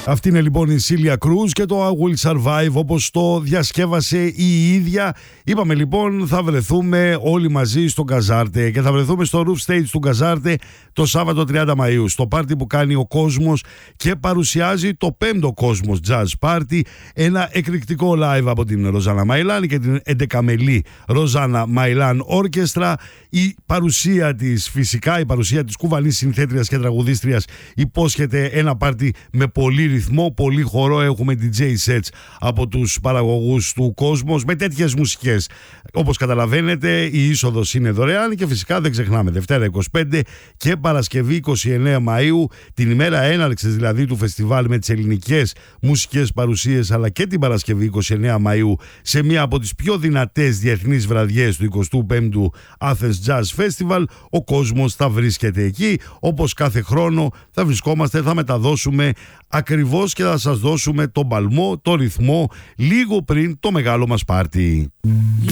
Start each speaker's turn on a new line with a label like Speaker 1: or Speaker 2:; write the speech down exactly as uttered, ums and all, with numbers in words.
Speaker 1: Αυτή είναι λοιπόν η Σίλια Κρούζ και το I Will Survive, όπως το διασκεύασε η ίδια. Είπαμε λοιπόν θα βρεθούμε όλοι μαζί στο Γκαζάρτε και θα βρεθούμε στο Roof Stage του Γκαζάρτε το Σάββατο τριάντα Μαΐου, στο πάρτι που κάνει ο Κόσμος και παρουσιάζει το πέμπτο Κόσμος Jazz Party, ένα εκρηκτικό live από την Ροζάνα Μαϊλάν και την εντεκαμελή Ροζάνα Μαϊλάν Όρκεστρα. Η παρουσία της, φυσικά η παρουσία της κουβανής συνθέτριας και τραγουδίστριας υπόσχεται ένα πάρτι με πολύ ρυθμό, πολύ χορό. Έχουμε ντι τζέι sets από τους παραγωγούς του Κόσμος με τέτοιες μουσικές. Όπως καταλαβαίνετε, η είσοδος είναι δωρεάν και φυσικά δεν ξεχνάμε Δευτέρα είκοσι πέντε και Παρασκευή είκοσι εννέα Μαΐου, την ημέρα έναρξης δηλαδή του φεστιβάλ με τις ελληνικές μουσικές παρουσίες, αλλά και την Παρασκευή είκοσι εννέα Μαΐου σε μία από τις πιο δυνατές διεθνείς βραδιές του εικοστού πέμπτου Athens Jazz Festival. Ο Κόσμος θα βρίσκεται εκεί, όπως κάθε χρόνο θα βρισκόμαστε, θα μεταδώσουμε ακριβώς και θα σας δώσουμε τον παλμό, το ρυθμό λίγο πριν το μεγάλο μας πάρτι.